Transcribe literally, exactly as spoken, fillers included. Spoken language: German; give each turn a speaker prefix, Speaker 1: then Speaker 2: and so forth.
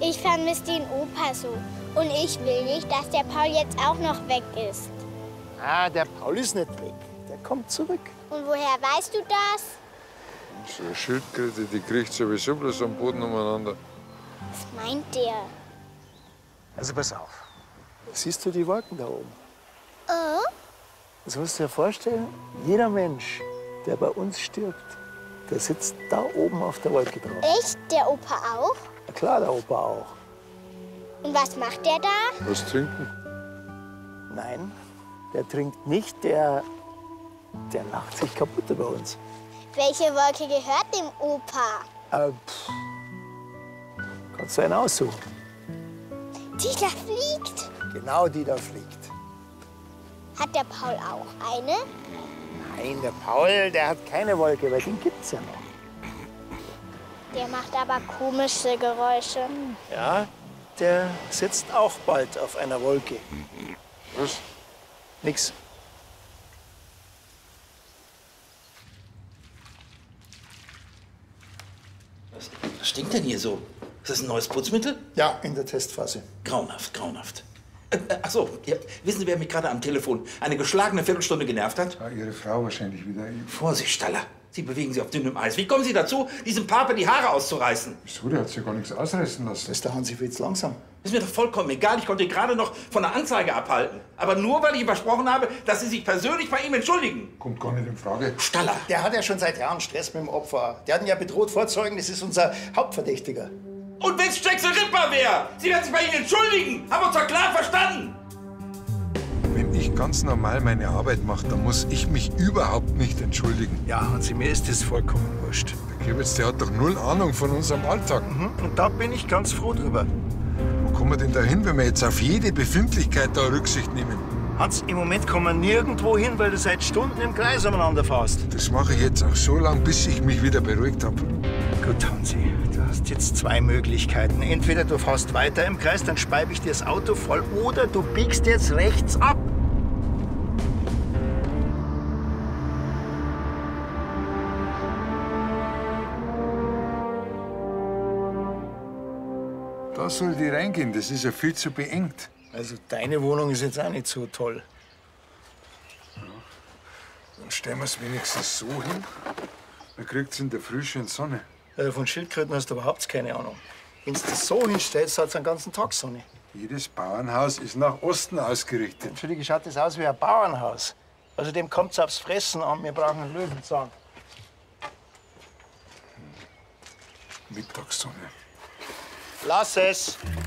Speaker 1: Ich vermisse den Opa so. Und ich will nicht, dass der Paul jetzt auch noch weg ist.
Speaker 2: Ah, der Paul ist nicht weg. Der kommt zurück.
Speaker 1: Und woher weißt du das?
Speaker 3: So eine Schildkröte, die kriegt sowieso bloß am Boden umeinander.
Speaker 1: Was meint der?
Speaker 2: Also pass auf. Siehst du die Wolken da oben?
Speaker 1: Oh?
Speaker 2: Das musst du dir vorstellen, jeder Mensch, der bei uns stirbt, der sitzt da oben auf der Wolke drauf.
Speaker 1: Echt? Der Opa auch?
Speaker 2: Na klar, der Opa auch.
Speaker 1: Und was macht der da?
Speaker 3: Was trinken?
Speaker 2: Nein, der trinkt nicht, der, der lacht sich kaputt über uns.
Speaker 1: Welche Wolke gehört dem Opa?
Speaker 2: Äh, pff, kannst du einen aussuchen?
Speaker 1: Die da fliegt.
Speaker 2: Genau die da fliegt.
Speaker 1: Hat der Paul auch eine?
Speaker 2: Nein, der Paul, der hat keine Wolke, weil den gibt's ja noch.
Speaker 1: Der macht aber komische Geräusche.
Speaker 2: Ja, der sitzt auch bald auf einer Wolke.
Speaker 3: Was?
Speaker 2: Nix.
Speaker 4: Was, was stinkt denn hier so? Ist das ein neues Putzmittel?
Speaker 2: Ja, in der Testphase.
Speaker 4: Grauenhaft, grauenhaft. Äh, äh, ach so, ja, wissen Sie, wer mich gerade am Telefon eine geschlagene Viertelstunde genervt hat?
Speaker 3: Ja, Ihre Frau wahrscheinlich wieder.
Speaker 4: Vorsicht, Staller. Sie bewegen sich auf dünnem Eis. Wie kommen Sie dazu, diesem Pape die Haare auszureißen?
Speaker 3: Wieso? Der hat sich ja gar nichts ausreißen lassen.
Speaker 2: Das ist der Hansi Fitz langsam.
Speaker 4: Ist mir doch vollkommen egal. Ich konnte ihn gerade noch von einer Anzeige abhalten. Aber nur, weil ich ihm versprochen habe, dass Sie sich persönlich bei ihm entschuldigen.
Speaker 3: Kommt gar nicht in Frage.
Speaker 4: Staller.
Speaker 2: Der hat ja schon seit Jahren Stress mit dem Opfer. Der hat ihn ja bedroht vorzeugen, das ist unser Hauptverdächtiger.
Speaker 4: Und wenn's Stecksel Ripper wäre? Sie werden sich bei Ihnen entschuldigen. Haben wir uns doch klar verstanden?
Speaker 3: Wenn ich ganz normal meine Arbeit mache, dann muss ich mich überhaupt nicht entschuldigen.
Speaker 2: Ja, Hansi, mir ist das vollkommen wurscht.
Speaker 3: Der Krebitz, der hat doch null Ahnung von unserem Alltag.
Speaker 2: Mhm. Und da bin ich ganz froh drüber.
Speaker 3: Wo kommen wir denn da hin, wenn wir jetzt auf jede Befindlichkeit da Rücksicht nehmen?
Speaker 2: Hans, im Moment kommen wir nirgendwo hin, weil du seit Stunden im Kreis umeinander fährst.
Speaker 3: Das mache ich jetzt auch so lange, bis ich mich wieder beruhigt habe.
Speaker 2: Gut, Hansi, du hast jetzt zwei Möglichkeiten. Entweder du fährst weiter im Kreis, dann speibe ich dir das Auto voll, oder du biegst jetzt rechts ab.
Speaker 3: Da soll die reingehen, das ist ja viel zu beengt.
Speaker 2: Also deine Wohnung ist jetzt auch nicht so toll.
Speaker 3: Dann stellen wir es wenigstens so hin. Man kriegt es in der Früh schön Sonne.
Speaker 2: Äh, von Schildkröten hast du überhaupt keine Ahnung. Wenn du das so hinstellst, hat es den ganzen Tag Sonne.
Speaker 3: Jedes Bauernhaus ist nach Osten ausgerichtet.
Speaker 2: Entschuldige, schaut das aus wie ein Bauernhaus. Außerdem kommt es aufs Fressen an, wir brauchen einen Löwenzahn.
Speaker 3: Mittagssonne.
Speaker 2: Lass es!